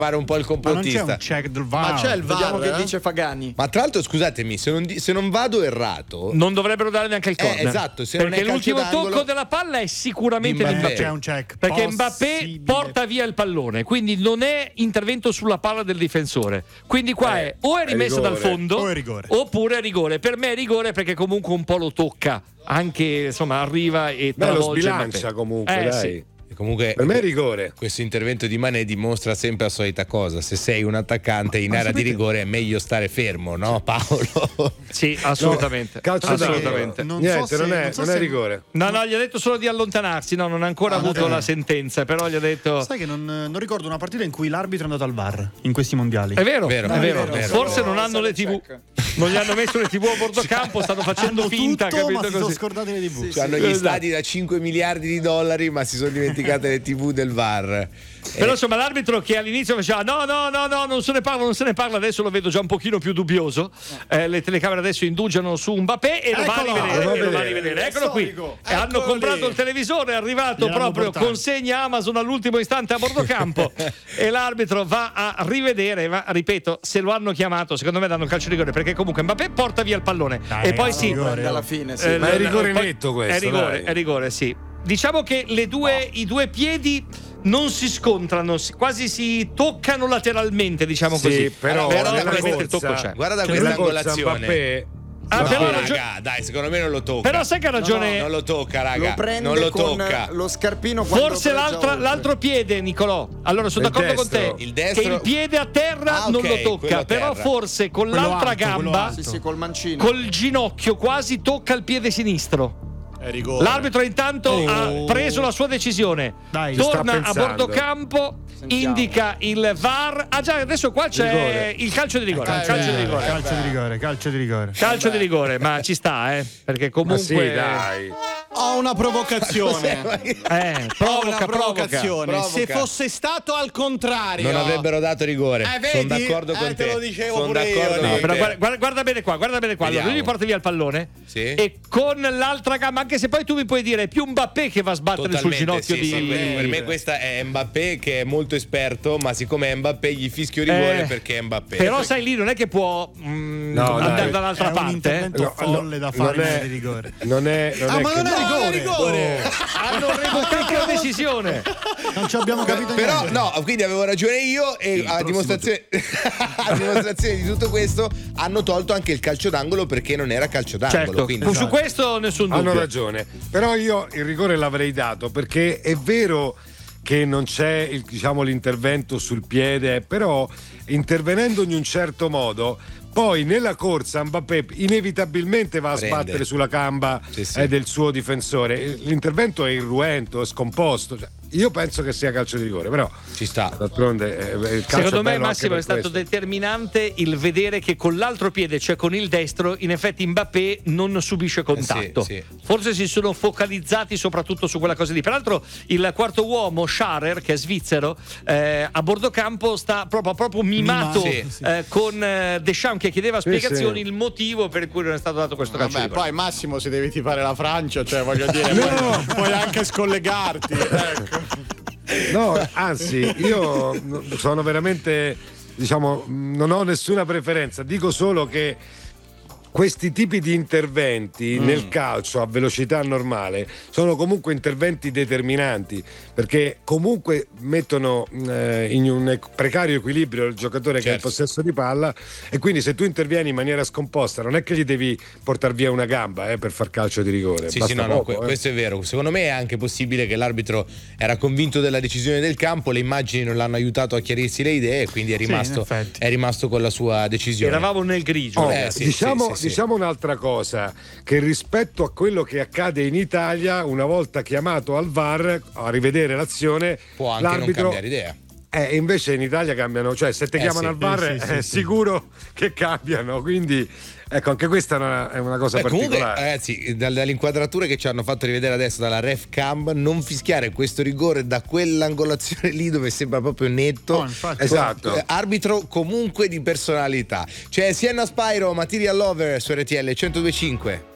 fare un po' il complottista. Ma non c'è un check del VAR. Ma c'è il VAR, Vediamo che dice Fagani. Ma tra l'altro, scusatemi, se non vado errato, non dovrebbero dare neanche il corner. Esatto, se non perché è calcio l'ultimo d'angolo tocco della palla è sicuramente di Mbappé. C'è un check. Perché Mbappé porta via il pallone, quindi non è intervento sulla palla del difensore. Quindi qua è rimessa dal fondo o è rigore. Oppure è rigore. Per me è rigore perché comunque un po' lo tocca. Anche insomma arriva e lo travolge sbilancia Mbappé. comunque, dai. Sì. comunque per me è rigore. Questo intervento di Mané dimostra sempre la solita cosa: se sei un attaccante in area di rigore è meglio stare fermo, no Paolo? Sì, assolutamente. No, calcio assolutamente. Niente, non è rigore. No, gli ha detto solo di allontanarsi, no, non ha ancora avuto la sentenza, però gli ha detto. Sai che non ricordo una partita in cui l'arbitro è andato al VAR in questi mondiali. È vero, Vero, è vero. vero. Forse non hanno le TV. Non gli hanno messo le TV a bordo campo, stanno facendo finta, tutto, capito ma si sono così. scordati le TV. Cioè, hanno gli stadi da 5 miliardi di dollari, ma si sono dimenticate le TV del VAR. Però insomma l'arbitro che all'inizio faceva no, non se ne parla, adesso lo vedo già un pochino più dubbioso. Le telecamere adesso indugiano su Mbappé e lo va a rivedere. Eccolo qui. E hanno comprato il televisore, è arrivato proprio consegna Amazon all'ultimo istante a bordo campo e l'arbitro va a rivedere, ma ripeto, se lo hanno chiamato, secondo me danno calcio di rigore, perché comunque Mbappé porta via il pallone e poi sì, alla fine sì. Ma è rigore netto questo, è rigore, sì. Diciamo che i due piedi non si scontrano, quasi si toccano lateralmente, diciamo così. Però probabilmente il tocco c'è. Guarda questa angolazione. Raga, dai, secondo me non lo tocca. Però sai che ha ragione. Non lo tocca, raga. Lo prende non lo con tocca. lo scarpino. Forse l'altro piede, Nicolò. Allora sono d'accordo con te. Il destro. Che il piede a terra non lo tocca. Però forse con l'altra gamba, sì, col mancino, col ginocchio quasi tocca il piede sinistro. L'arbitro intanto ha preso la sua decisione. Torna a bordo campo, indica il VAR. Ah già, adesso qua c'è il calcio di rigore. Calcio di rigore, ma ci sta, perché comunque sì, dai. Ho una provocazione. Provoca. Se fosse stato al contrario, non avrebbero dato rigore. Sono d'accordo con te. Te lo dicevo Sono pure d'accordo io. con Però te. guarda bene qua. Allora, lui gli porta via il pallone e con l'altra gamba, anche se poi tu mi puoi dire è più Mbappé che va a sbattere sul ginocchio sì, per me questa è Mbappé che è molto esperto, ma siccome è Mbappé gli fischio rigore perché è Mbappé. Però sai lì non è che può andare dall'altra parte. Un intervento folle da fare di rigore. Non è rigore. Hanno revocato la decisione. Non ci abbiamo capito Però niente. no, quindi avevo ragione io e a dimostrazione di tutto questo hanno tolto anche il calcio d'angolo perché non era calcio d'angolo. Certo, Quindi, su questo nessun dubbio. Hanno ragione. Però io il rigore l'avrei dato perché è vero che non c'è l'intervento sul piede, però intervenendo in un certo modo poi nella corsa Mbappé inevitabilmente va a sbattere sulla gamba del suo difensore. L'intervento è irruento, è scomposto. Io penso che sia calcio di rigore, però ci sta. D'altronde il calcio secondo me, bello Massimo, è stato determinante il vedere che con l'altro piede, cioè con il destro, in effetti Mbappé non subisce contatto. Forse si sono focalizzati soprattutto su quella cosa lì. Peraltro il quarto uomo, Scharer, che è svizzero, a bordo campo sta proprio mimato con Deschamps che chiedeva spiegazioni il motivo per cui non è stato dato questo calcio. Poi Massimo, se devi tifare la Francia, cioè voglio dire, puoi anche scollegarti. Ecco. No, anzi, io sono veramente, non ho nessuna preferenza, dico solo che questi tipi di interventi nel calcio a velocità normale sono comunque interventi determinanti, perché comunque mettono in un precario equilibrio il giocatore che ha il possesso di palla, e quindi se tu intervieni in maniera scomposta non è che gli devi portare via una gamba per far calcio di rigore. Questo è vero. Secondo me è anche possibile che l'arbitro era convinto della decisione del campo, le immagini non l'hanno aiutato a chiarirsi le idee e quindi è rimasto con la sua decisione. Eravamo nel grigio. Diciamo un'altra cosa, che rispetto a quello che accade in Italia, una volta chiamato al VAR a rivedere l'azione, può anche l'arbitro non cambiare idea. Invece in Italia cambiano, cioè se ti chiamano al VAR è sicuro che cambiano, quindi ecco, anche questa è una cosa particolare. Comunque, ragazzi, dalle inquadrature che ci hanno fatto rivedere adesso dalla ref cam, non fischiare questo rigore da quell'angolazione lì dove sembra proprio netto. Esatto. Arbitro comunque di personalità. C'è Sienna Spyro, Material Lover su RTL 102.5.